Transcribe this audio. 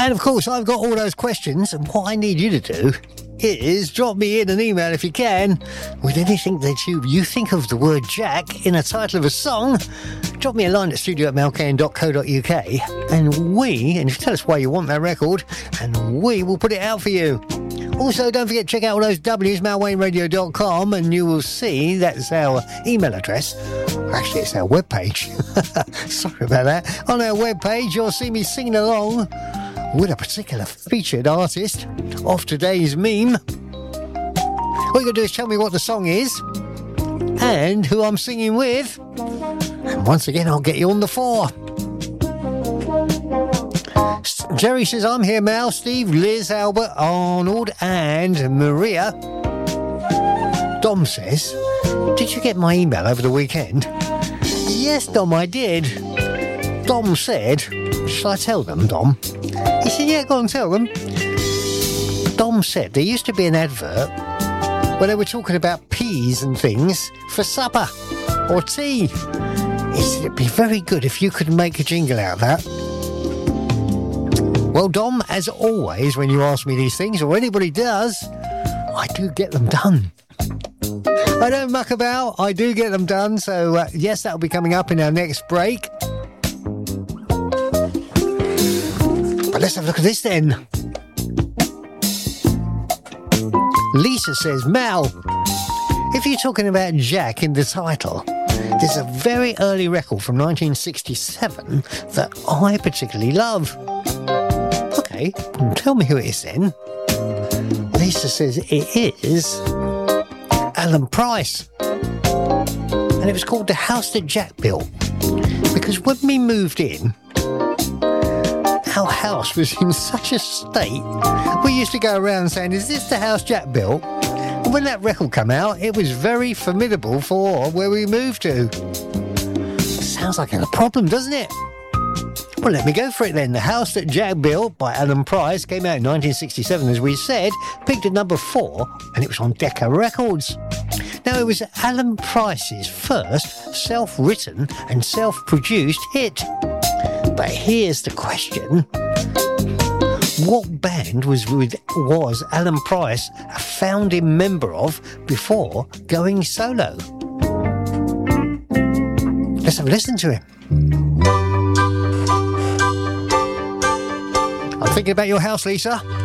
And of course, I've got all those questions, and what I need you to do is drop me in an email if you can with anything that you think of the word Jack in a title of a song. Drop me a line at studio@melcan.co.uk and if you tell us why you want that record, and we will put it out for you. Also, don't forget to check out all those W's, malwayne.radio.com, and you will see that's our email address. Actually, it's our webpage. Sorry about that. On our webpage, you'll see me singing along with a particular featured artist of today's meme. All you got to do is tell me what the song is and who I'm singing with. And once again, I'll get you on the 4. Jerry says, I'm here, Mal, Steve, Liz, Albert, Arnold and Maria. Dom says, did you get my email over the weekend? Yes, Dom, I did. Dom said, shall I tell them, Dom? He said, yeah, go on, tell them. Dom said there used to be an advert where they were talking about peas and things for supper or tea. He said it'd be very good if you could make a jingle out of that. Well, Dom, as always, when you ask me these things, or anybody does, I do get them done. I don't muck about, I do get them done, so yes, that'll be coming up in our next break. But let's have a look at this then. Lisa says, Mal, if you're talking about Jack in the title, there's a very early record from 1967 that I particularly love. Okay, tell me who it is then. Lisa says it is Alan Price. And it was called The House That Jack Built. Because when we moved in, our house was in such a state. We used to go around saying, is this the house Jack built? And when that record came out, it was very formidable for where we moved to. Sounds like a problem, doesn't it? Well, let me go for it then. The House That Jack Built by Alan Price came out in 1967, as we said, peaked at number 4, and it was on Decca Records. Now, it was Alan Price's first self-written and self-produced hit. But here's the question. What band was Alan Price a founding member of before going solo? Let's have a listen to him. I'm thinking about your house, Lisa.